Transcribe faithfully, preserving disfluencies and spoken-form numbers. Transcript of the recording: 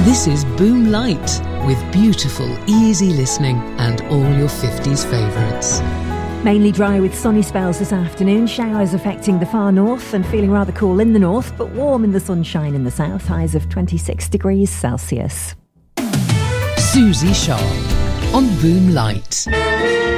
This is Boom Light, with beautiful, easy listening and all your fifties favourites. Mainly dry with sunny spells this afternoon. Showers affecting the far north and feeling rather cool in the north, but warm in the sunshine in the south. Highs of twenty-six degrees Celsius. Susie Sharp on Boom Light.